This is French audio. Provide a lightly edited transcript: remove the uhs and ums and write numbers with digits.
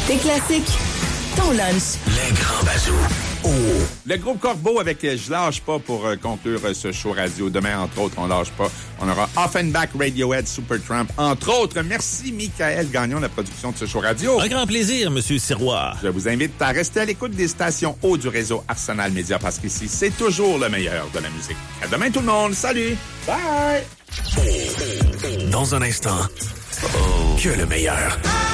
Tes classiques, ton lunch. Les grands bazous. Oh. Le groupe Corbeau avec Je lâche pas pour conclure ce show radio. Demain, entre autres, on lâche pas. On aura Offenbach, Radiohead, Supertramp, entre autres. Merci, Michael Gagnon, de la production de ce show radio. Un grand plaisir, Monsieur Sirois. Je vous invite à rester à l'écoute des stations haut du réseau Arsenal Média parce qu'ici, c'est toujours le meilleur de la musique. À demain, tout le monde. Salut. Bye. Dans un instant, que le meilleur.